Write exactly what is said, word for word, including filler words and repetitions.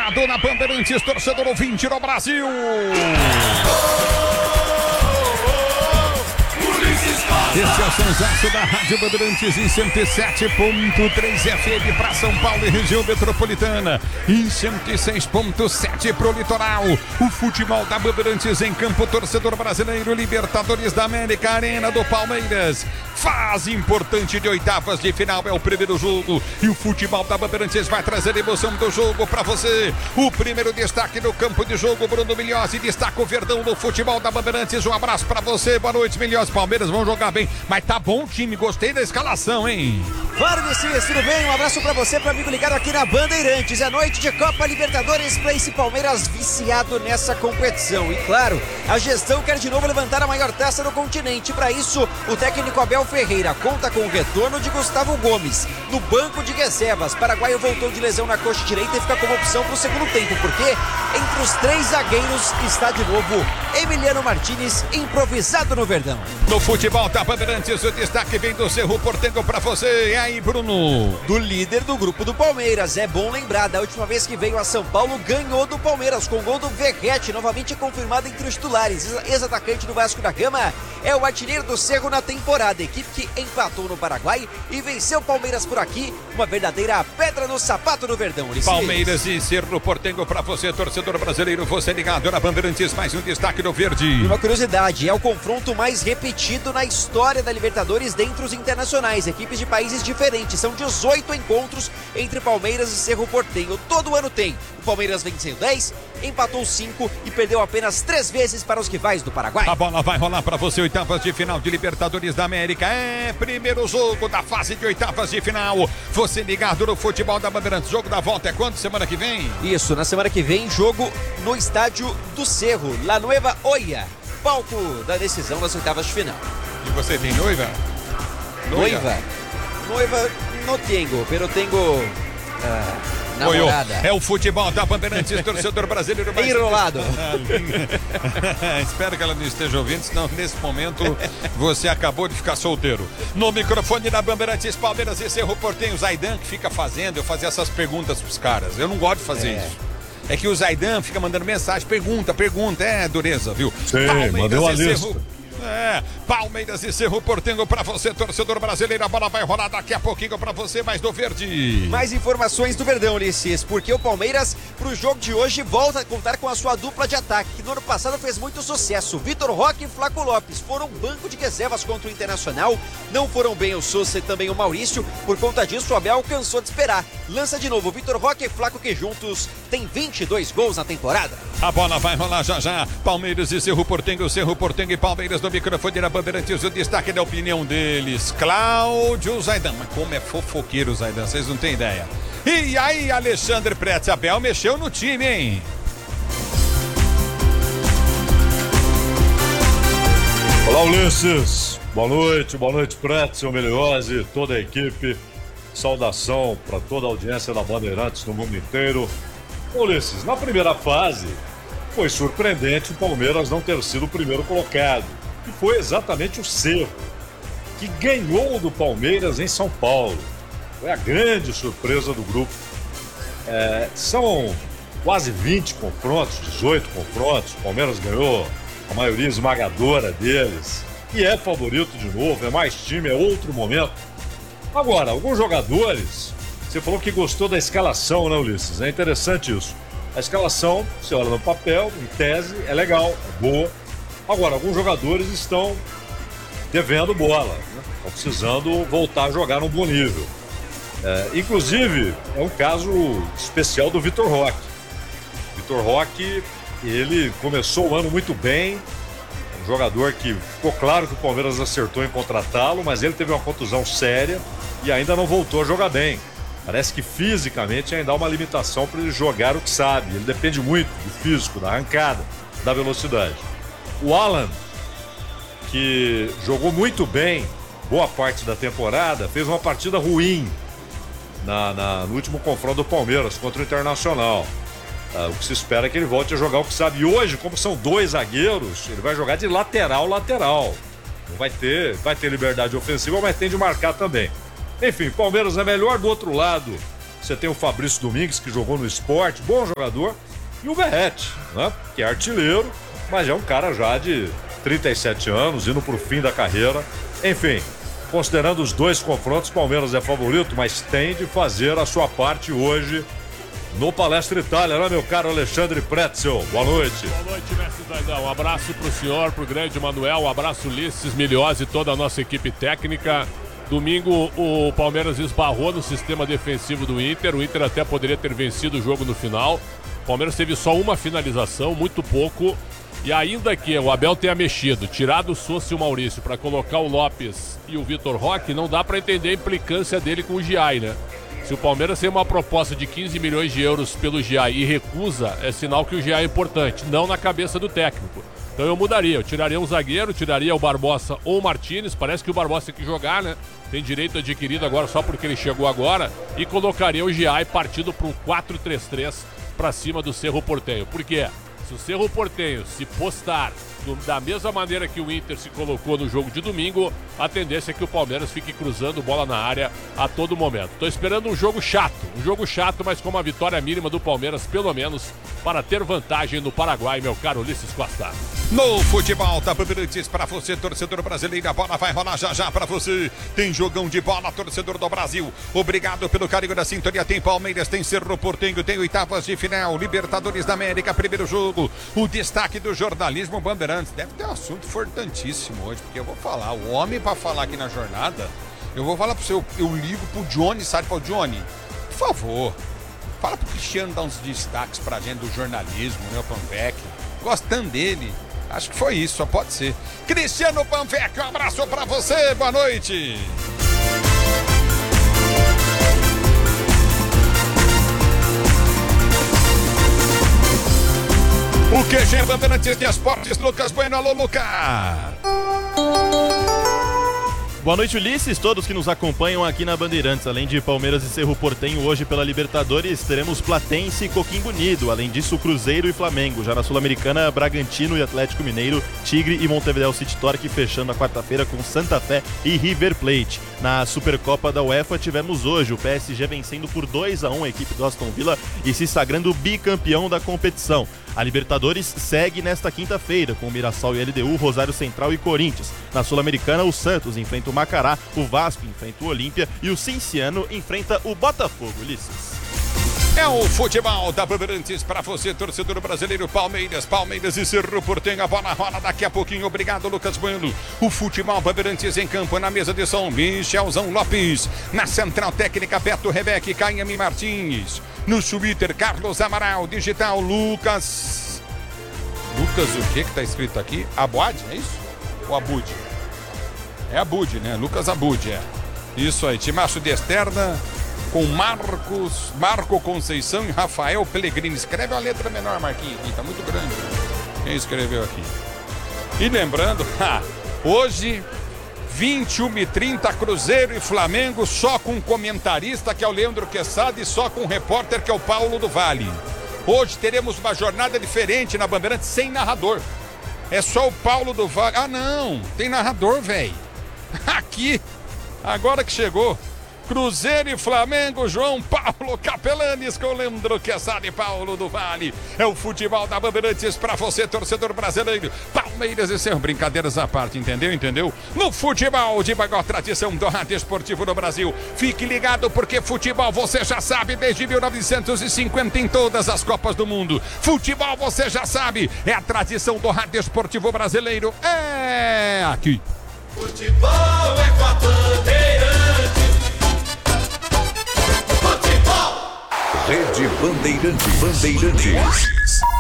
ligado na Bandeirantes, torcedor ouvinte do Brasil. Este é o sonsaço da Rádio Bandeirantes em cento e sete ponto três F M para São Paulo e região metropolitana, em cento e seis ponto sete para o litoral. O futebol da Bandeirantes em campo, torcedor brasileiro, Libertadores da América, Arena do Palmeiras. Fase importante de oitavas de final, é o primeiro jogo e o futebol da Bandeirantes vai trazer a emoção do jogo para você. O primeiro destaque no campo de jogo, Bruno Milhozzi destaca o Verdão no futebol da Bandeirantes. Um abraço para você, boa noite, Milhozzi. Palmeiras vão jogar bem, mas tá bom o time, gostei da escalação, hein? Claro, Messias, tudo bem? Um abraço pra você, para amigo ligado aqui na Bandeirantes. É noite de Copa Libertadores para esse Palmeiras viciado nessa competição. E claro, a gestão quer de novo levantar a maior taça do continente. Para isso, o técnico Abel Ferreira conta com o retorno de Gustavo Gomes no banco de reservas. Paraguaio voltou de lesão na coxa direita e fica como opção para o segundo tempo, porque entre os três zagueiros está de novo Emiliano Martínez improvisado no Verdão. No futebol da Bandeirantes, o destaque vem do Cerro Porteño para você. E aí, Bruno? Do líder do grupo do Palmeiras. É bom lembrar, da última vez que veio a São Paulo, ganhou do Palmeiras com gol do Verratti, novamente confirmado entre os titulares. Ex-atacante do Vasco da Gama é o artilheiro do Cerro na temporada. Equipe que empatou no Paraguai e venceu o Palmeiras por aqui. Uma verdadeira pedra no sapato do Verdão. Ulisses. Palmeiras e Cerro Porteño para você, torcedor brasileiro. Você ligado na Bandeirantes, mais um destaque do Verde. E uma curiosidade, é o confronto mais repetido na história da Libertadores dentre os internacionais. Equipes de países diferentes. São dezoito encontros entre Palmeiras e Cerro Porteño. Todo ano tem. O Palmeiras venceu dez, empatou cinco e perdeu apenas três vezes para os rivais do Paraguai. A bola vai rolar para você, oitavas de final de Libertadores da América. É primeiro jogo da fase de oitavas de final. Você ligado no futebol da Bandeirantes. Jogo da volta é quando? Semana que vem? Isso, na semana que vem, jogo no estádio do Cerro, La Nueva Oia, palco da decisão das oitavas de final. E você tem noiva? Noiva? Noiva, noiva não tenho, pero tenho uh, namorada. É o futebol da Bandeirantes, torcedor brasileiro. Mais enrolado. Espero que ela não esteja ouvindo, senão nesse momento você acabou de ficar solteiro. No microfone da Bandeirantes, Palmeiras e Cerro Porteño, o Zaidan que fica fazendo, eu fazia essas perguntas pros caras. Eu não gosto de fazer é. isso. É que o Zaidan fica mandando mensagem, pergunta, pergunta, é dureza, viu? Sim, mandou a lista. Cerro... É, Palmeiras e Cerro Porteño para você, torcedor brasileiro. A bola vai rolar daqui a pouquinho para você, mais do Verde. Mais informações do Verdão, Ulisses, porque o Palmeiras, pro jogo de hoje, volta a contar com a sua dupla de ataque, que no ano passado fez muito sucesso. Vitor Roque e Flaco Lopes foram banco de reservas contra o Internacional. Não foram bem o Sousa e também o Maurício. Por conta disso, o Abel cansou de esperar. Lança de novo Vitor Roque e Flaco, que juntos tem vinte e dois gols na temporada. A bola vai rolar já já. Palmeiras e Cerro Porteño, Cerro Porteño e Palmeiras no microfone da Bandeirantes, o destaque da opinião deles. Cláudio Zaidan, mas como é fofoqueiro o Zaidan, vocês não têm ideia. E aí, Alexandre Pretz, Abel mexeu no time, hein? Olá, Ulisses. Boa noite, boa noite, Pretz, Milhozzi, toda a equipe. Saudação para toda a audiência da Bandeirantes no mundo inteiro. Ulisses, na primeira fase, foi surpreendente o Palmeiras não ter sido o primeiro colocado. E foi exatamente o Cerro que ganhou do Palmeiras em São Paulo. Foi a grande surpresa do grupo. É, são quase vinte confrontos, dezoito confrontos. O Palmeiras ganhou a maioria esmagadora deles. E é favorito de novo, é mais time, é outro momento. Agora, alguns jogadores... Você falou que gostou da escalação, né, Ulisses? É interessante isso. A escalação, você olha no papel, em tese, é legal, é boa. Agora, alguns jogadores estão devendo bola, né? Estão precisando voltar a jogar num bom nível. É, inclusive, é um caso especial do Vitor Roque. Vitor Roque, ele começou o ano muito bem, um jogador que ficou claro que o Palmeiras acertou em contratá-lo, mas ele teve uma contusão séria e ainda não voltou a jogar bem. Parece que fisicamente ainda há uma limitação para ele jogar o que sabe. Ele depende muito do físico, da arrancada, da velocidade. O Alan, que jogou muito bem boa parte da temporada, fez uma partida ruim na, na, no último confronto do Palmeiras contra o Internacional. Ah, o que se espera é que ele volte a jogar o que sabe. E hoje, como são dois zagueiros, ele vai jogar de lateral, lateral. Não vai ter, vai ter liberdade ofensiva, mas tem de marcar também. Enfim, Palmeiras é melhor. Do outro lado, Você tem o Fabrício Domingues, que jogou no Sport, bom jogador. E o Verratti, né? Que é artilheiro, mas é um cara já de trinta e sete anos, indo pro fim da carreira. Enfim, considerando os dois confrontos, Palmeiras é favorito, mas tem de fazer a sua parte hoje no Palestra Itália, né, meu caro Alexandre Pretzel? Boa noite. Boa noite, mestre Zaidão. Um abraço pro senhor, pro grande Manuel, um abraço Ulisses, Miliose e toda a nossa equipe técnica. Domingo o Palmeiras esbarrou no sistema defensivo do Inter, o Inter até poderia ter vencido o jogo no final. O Palmeiras teve só uma finalização, muito pouco. E ainda que o Abel tenha mexido, tirado o Sousa e o Maurício para colocar o Lopes e o Vitor Roque, não dá para entender a implicância dele com o Giai, né? Se o Palmeiras tem uma proposta de quinze milhões de euros pelo Giai e recusa, é sinal que o Giai é importante, não na cabeça do técnico. Então eu mudaria, eu tiraria um zagueiro, tiraria o Barbosa ou o Martínez, parece que o Barbosa tem que jogar, né? Tem direito adquirido agora só porque ele chegou agora, e colocaria o Giai partindo para um quatro três três para cima do Cerro Porteño. Por quê? Se o Cerro Porteño se postar do, da mesma maneira que o Inter se colocou no jogo de domingo, a tendência é que o Palmeiras fique cruzando bola na área a todo momento. Estou esperando um jogo chato, um jogo chato, mas com uma vitória mínima do Palmeiras, pelo menos, para ter vantagem no Paraguai, meu caro Ulisses Costa. No futebol da Bandeirantes, para você, torcedor brasileiro, a bola vai rolar já já para você. Tem jogão de bola, torcedor do Brasil. Obrigado pelo carinho da sintonia. Tem Palmeiras, tem Cerro Porteño, tem oitavas de final, Libertadores da América, primeiro jogo. O destaque do jornalismo Bandeirantes. Deve ter um assunto importantíssimo hoje, porque eu vou falar. O homem para falar aqui na jornada, eu vou falar para você, eu, eu ligo pro Johnny, sabe, para o Johnny, por favor, fala pro Cristiano dar uns destaques pra gente do jornalismo, né, o Panvec. Gostando dele. Acho que foi isso, só pode ser. Cristiano Panvec, um abraço pra você, boa noite. O Q G Bandeirantes de Esportes, Lucas Bueno, alô, Lucas. Boa noite, Ulisses, todos que nos acompanham aqui na Bandeirantes. Além de Palmeiras e Cerro Porteño, hoje pela Libertadores teremos Platense e Coquimbo Unido. Além disso, Cruzeiro e Flamengo. Já na Sul-Americana, Bragantino e Atlético Mineiro, Tigre e Montevideo City Torque, fechando a quarta-feira com Santa Fé e River Plate. Na Supercopa da UEFA tivemos hoje o P S G vencendo por dois a um a equipe do Aston Villa e se sagrando bicampeão da competição. A Libertadores segue nesta quinta-feira com o Mirassol e L D U, Rosário Central e Corinthians. Na Sul-Americana, o Santos enfrenta o Macará, o Vasco enfrenta o Olímpia e o Cinciano enfrenta o Botafogo. Ulisses. É o futebol da Bandeirantes para você, torcedor brasileiro. Palmeiras, Palmeiras e Cerro Porteño. A bola rola daqui a pouquinho. Obrigado, Lucas Bueno. O futebol Bandeirantes em campo, na mesa de som, Michelzão Lopes. Na central técnica, Beto Rebeque, Caime Martins. No Twitter, Carlos Amaral. Digital, Lucas... Lucas o que que tá escrito aqui? Abud, é isso? Ou Abud? É Abud, né? Lucas Abud, é. Isso aí, Timaço de Externa... com Marcos, Marco Conceição e Rafael Pellegrini. Escreve a letra menor, Marquinhos, aqui, tá muito grande. Quem escreveu aqui? E lembrando, ha, hoje, vinte e uma e trinta, Cruzeiro e Flamengo, só com comentarista, que é o Leandro Quesada, e só com repórter, que é o Paulo do Vale. Hoje teremos uma jornada diferente na Bandeirantes, sem narrador. É só o Paulo do Vale. Ah, não, tem narrador, velho. Aqui, agora que chegou. Cruzeiro e Flamengo, João Paulo Capelanes com Leandro Quesada e Paulo do Vale. É o futebol da Bandeirantes pra você, torcedor brasileiro. Palmeiras e Cerro, brincadeiras à parte, entendeu? Entendeu? No futebol de maior tradição do rádio esportivo no Brasil. Fique ligado porque futebol você já sabe desde mil novecentos e cinquenta em todas as Copas do Mundo. Futebol você já sabe, é a tradição do rádio esportivo brasileiro. É aqui. Futebol é com a Bandeirantes. Rede Bandeirantes. Bandeirantes.